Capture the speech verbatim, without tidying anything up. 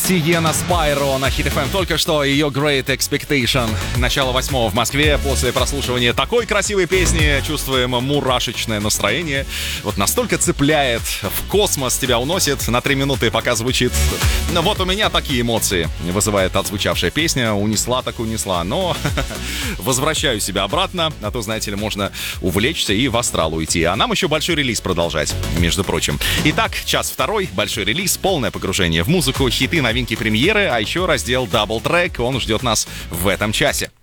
Сиена Спайро на Хит эф эм. Только что ее Great Expectation. Начало восьмого в Москве. После прослушивания такой красивой песни чувствуем мурашечное настроение. Вот настолько цепляет, в космос тебя уносит на три минуты, пока звучит. Вот у меня такие эмоции вызывает отзвучавшая песня. Унесла так унесла. Но возвращаю себя обратно. А то, знаете ли, можно увлечься и в астрал уйти. А нам еще большой релиз продолжать, между прочим. Итак, час второй, большой релиз, полное погружение в музыку, хиты, новинки, премьеры, а еще раздел Double Track, он ждет нас в этом часе.